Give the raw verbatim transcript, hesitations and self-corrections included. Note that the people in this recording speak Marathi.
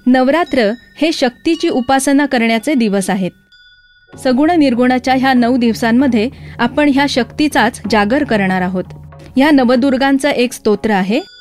नवरात्र हे शक्तीची उपासना करण्याचे दिवस आहेत. सगुण निर्गुणाच्या ह्या नऊ दिवसांमध्ये आपण ह्या शक्तीचाच जागर करणार आहोत. ह्या नवदुर्गांचं एक स्तोत्र आहे,